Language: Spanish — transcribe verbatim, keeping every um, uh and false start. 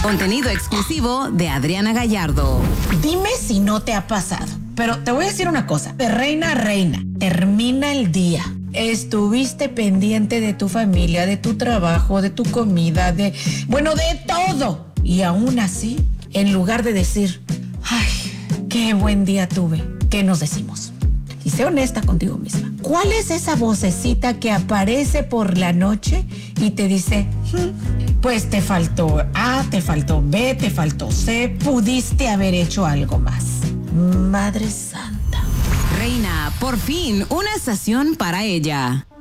Contenido exclusivo de Adriana Gallardo. Dime si no te ha pasado, pero te voy a decir una cosa. De reina a reina, termina el día. Estuviste pendiente de tu familia, de tu trabajo, de tu comida, de... bueno, de todo. Y aún así, en lugar de decir, ay, qué buen día tuve, ¿qué nos decimos? Y sé honesta contigo misma. ¿Cuál es esa vocecita que aparece por la noche y te dice, hm, pues te faltó A, te faltó B, te faltó C, pudiste haber hecho algo más? Madre Santa. Reina, por fin, una estación para ella.